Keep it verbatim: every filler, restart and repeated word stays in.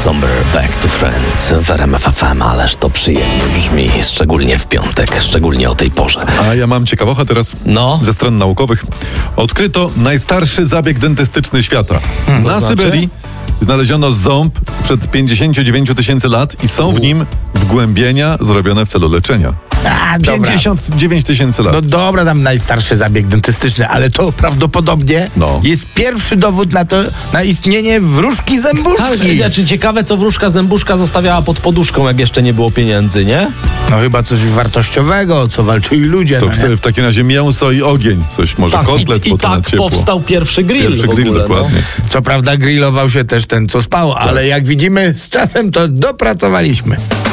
Somber Back to Friends w R M F F M, ależ to przyjemnie brzmi, szczególnie w piątek, szczególnie o tej porze. A ja mam ciekawostkę teraz No. ze stron naukowych. Odkryto najstarszy zabieg dentystyczny świata. Hmm, Na to znaczy? Syberii znaleziono ząb sprzed pięćdziesiąt dziewięć tysięcy lat i są w nim wgłębienia zrobione w celu leczenia. A, dobra. pięćdziesiąt dziewięć tysięcy lat. No dobra, tam najstarszy zabieg dentystyczny, ale to prawdopodobnie No. jest pierwszy dowód na to, na istnienie wróżki zębuszki. Znaczy, ciekawe, co wróżka zębuszka zostawiała pod poduszką, jak jeszcze nie było pieniędzy, nie? No chyba coś wartościowego, o co walczyli ludzie. To no, w, nie? w takim razie mięso i ogień. Coś może Tak, kotlet, i, i potem na tak ciepło. powstał pierwszy grill Pierwszy w grill, ogóle, dokładnie. Co prawda grillował się też ten, co spał, ale jak widzimy z czasem to dopracowaliśmy.